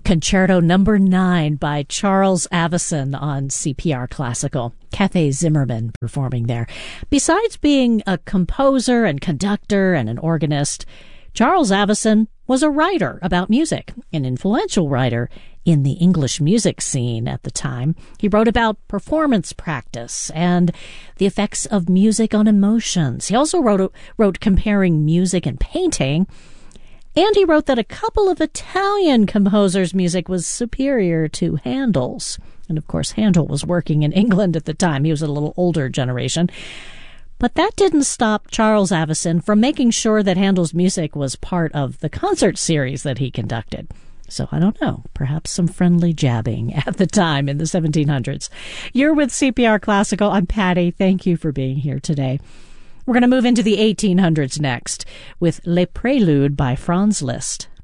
Concerto Number 9 by Charles Avison on CPR Classical. Cathay Zimmerman performing there. Besides being a composer and conductor and an organist, Charles Avison was a writer about music, an influential writer in the English music scene at the time. He wrote about performance practice and the effects of music on emotions. He also wrote comparing music and painting. And he wrote that a couple of Italian composers' music was superior to Handel's. And of course, Handel was working in England at the time. He was a little older generation. But that didn't stop Charles Avison from making sure that Handel's music was part of the concert series that he conducted. So I don't know, perhaps some friendly jabbing at the time in the 1700s. You're with CPR Classical. I'm Patty. Thank you for being here today. We're going to move into the 1800s next with Le Prélude by Franz Liszt.